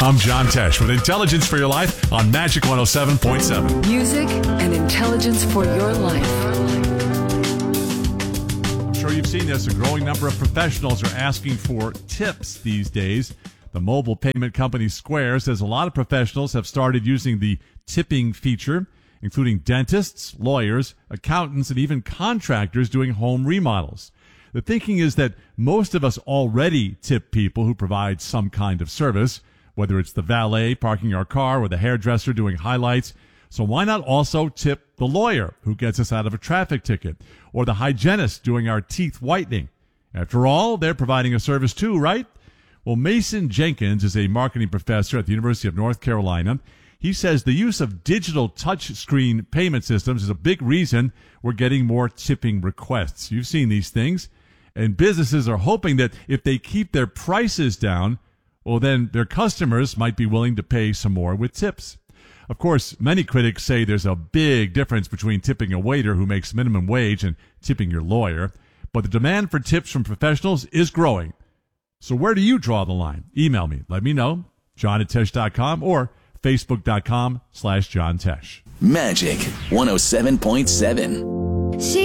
I'm John Tesh with Intelligence for Your Life on Magic 107.7. Music and intelligence for your life. I'm sure you've seen this. A growing number of professionals are asking for tips these days. The mobile payment company Square says a lot of professionals have started using the tipping feature, including dentists, lawyers, accountants, and even contractors doing home remodels. The thinking is that most of us already tip people who provide some kind of service, whether it's the valet parking our car or the hairdresser doing highlights. So why not also tip the lawyer who gets us out of a traffic ticket, or the hygienist doing our teeth whitening? After all, they're providing a service too, right? Well, Mason Jenkins is a marketing professor at the University of North Carolina. He says the use of digital touchscreen payment systems is a big reason we're getting more tipping requests. You've seen these things. And businesses are hoping that if they keep their prices down, well, then their customers might be willing to pay some more with tips. Of course, many critics say there's a big difference between tipping a waiter who makes minimum wage and tipping your lawyer. But the demand for tips from professionals is growing. So where do you draw the line? Email me. Let me know. John@Tesh.com or Facebook.com/John Tesh. Magic 107.7.